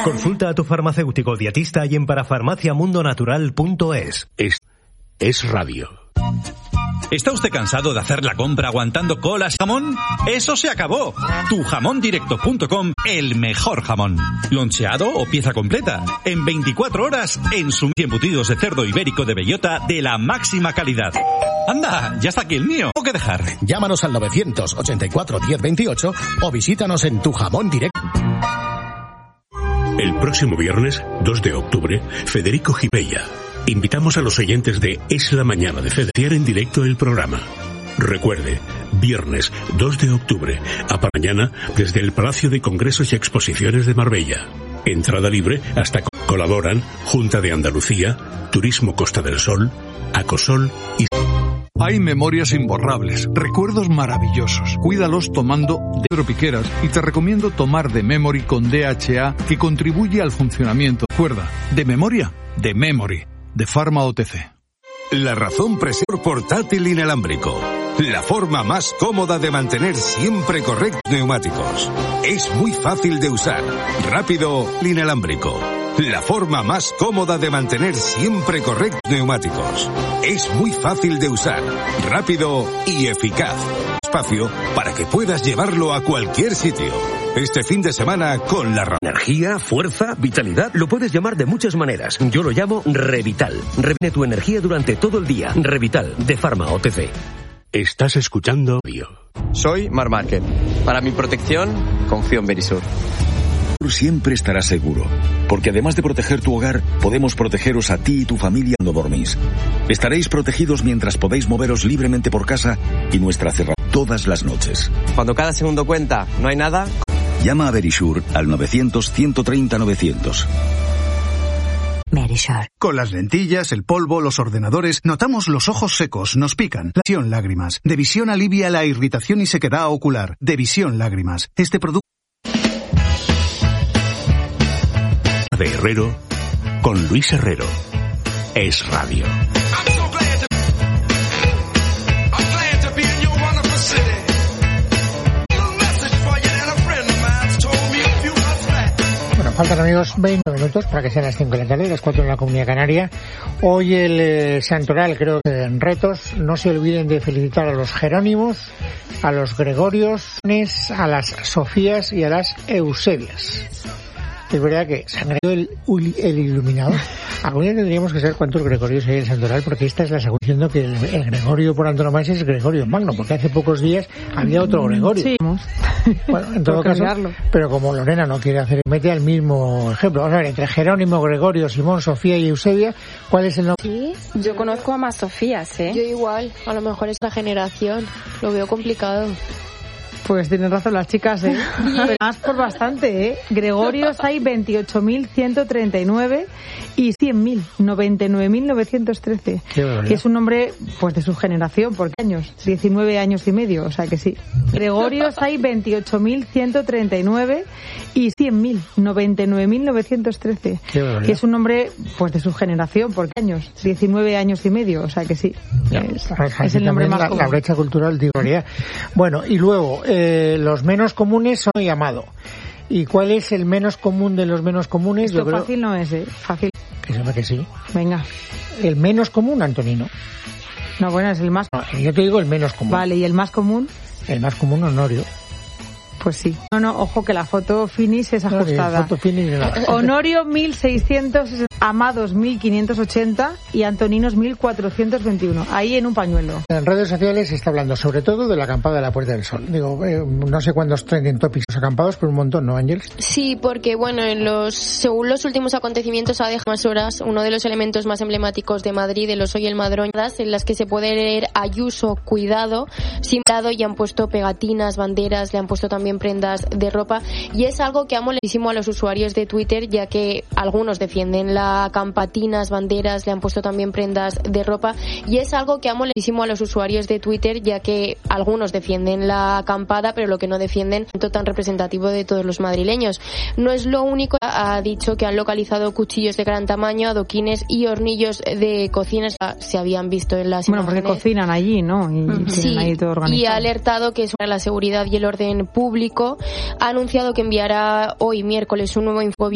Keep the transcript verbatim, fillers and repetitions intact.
Consulta a tu farmacéutico dietista y en parafarmacia mundo natural punto es. Es, es radio. ¿Está usted cansado de hacer la compra aguantando colas y jamón? ¡Eso se acabó! tu jamón directo punto com, el mejor jamón. Loncheado o pieza completa. En veinticuatro horas, en su embutidos de cerdo ibérico de bellota de la máxima calidad. ¡Anda! Ya está aquí el mío. ¿Tengo que dejar? Llámanos al novecientos ochenta y cuatro diez veintiocho o visítanos en Tu Jamón Directo. El próximo viernes, dos de octubre, Federico Gibella. Invitamos a los oyentes de Es la Mañana de Fede a en directo el programa. Recuerde, viernes dos de octubre, a mañana, desde el Palacio de Congresos y Exposiciones de Marbella. Entrada libre hasta colaboran Junta de Andalucía, Turismo Costa del Sol, Acosol y... Hay memorias imborrables, recuerdos maravillosos. Cuídalos tomando Pedro Piqueras y te recomiendo tomar de Memory con D H A que contribuye al funcionamiento. Recuerda, de memoria, de Memory, de Pharma O T C. La Razón presenta portátil inalámbrico. La forma más cómoda de mantener siempre correctos neumáticos. Es muy fácil de usar, rápido, inalámbrico. La forma más cómoda de mantener siempre correctos neumáticos. Es muy fácil de usar, rápido y eficaz. Espacio para que puedas llevarlo a cualquier sitio. Este fin de semana con la ra- Energía, fuerza, vitalidad, lo puedes llamar de muchas maneras. Yo lo llamo Revital. Revive tu energía durante todo el día. Revital, de Pharma O T C. Estás escuchando Bio. Soy Mar Márquez. Para mi protección, confío en Verisur. Siempre estarás seguro, porque además de proteger tu hogar, podemos protegeros a ti y tu familia cuando dormís. Estaréis protegidos mientras podéis moveros libremente por casa y nuestra cerradura todas las noches. Cuando cada segundo cuenta, no hay nada. Llama a Verisure al novecientos, ciento treinta, novecientos. Verisure. Con las lentillas, el polvo, los ordenadores, notamos los ojos secos, nos pican. La Visión Lágrimas. De Visión alivia la irritación y sequedad ocular. De Visión Lágrimas. Este producto de Herrero con Luis Herrero. Es radio. Bueno, faltan, amigos, veinte minutos para que sean las cinco de la tarde, las cuatro en la Comunidad Canaria. Hoy el eh, santoral, creo que en retos. No se olviden de felicitar a los Jerónimos, a los Gregorios, a las Sofías y a las Eusebias. Es verdad que San Gregorio el, el iluminado. Algún día tendríamos que saber cuántos Gregorios hay en el santoral, porque esta es la segunda, diciendo que el, el Gregorio por antonomasia es Gregorio Magno, porque hace pocos días había otro Gregorio. Sí. Bueno, en todo caso, cambiarlo. Pero como Lorena no quiere hacer, mete al mismo ejemplo. Vamos a ver, entre Jerónimo, Gregorio, Simón, Sofía y Eusebia, ¿cuál es el nombre? Sí, yo conozco a más Sofías, ¿eh? Yo igual, a lo mejor es la generación, lo veo complicado. Pues tienen razón las chicas, ¿eh? Pero más por bastante, ¿eh? Gregorios hay veintiocho mil ciento treinta y nueve y cien mil, noventa y nueve mil novecientos trece. Y es un nombre, pues, de su generación, porque años, diecinueve años y medio, o sea que sí. Gregorios hay veintiocho mil ciento treinta y nueve y cien mil, noventa y nueve mil novecientos trece. Y es un nombre, pues, de su generación, porque años, diecinueve años y medio, o sea que sí. Es, es el nombre más la, común. La brecha cultural de Gloria. Bueno, y luego, eh, los menos comunes son llamado. ¿Y cuál es el menos común de los menos comunes? Esto Yo creo fácil no es, ¿eh? Fácil. que se ve que sí. Venga. El menos común, Antonino. No, bueno, es el más... No, yo te digo el menos común. Vale, ¿y el más común? El más común, Honorio. Pues sí. No, no, ojo que la foto finish es ajustada. No, foto finish no. Honorio mil seiscientos, Amados mil quinientos ochenta y Antoninos mil cuatrocientos veintiuno. Ahí en un pañuelo. En redes sociales se está hablando sobre todo de la acampada de la Puerta del Sol. Digo, eh, no sé cuántos trending topics los acampados, pero un montón, ¿no, Ángeles? Sí, porque bueno, en los según los últimos acontecimientos ha dejado más horas uno de los elementos más emblemáticos de Madrid, de los Hoy el Madroño, en las que se puede leer Ayuso, cuidado, simulado, y han puesto pegatinas, banderas, le han puesto también prendas de ropa, y es algo que ha molestísimo a los usuarios de Twitter, ya que algunos defienden la campatinas, banderas, le han puesto también prendas de ropa, y es algo que ha molestísimo a los usuarios de Twitter, ya que algunos defienden la acampada, pero lo que no defienden es tan representativo de todos los madrileños. No es lo único, ha dicho que han localizado cuchillos de gran tamaño, adoquines y hornillos de cocinas, se habían visto en las Bueno, imágenes. porque cocinan allí, ¿no? Y Sí, tienen ahí todo organizado. y ha alertado que sobre la seguridad y el orden público. Ha anunciado que enviará hoy miércoles un nuevo informe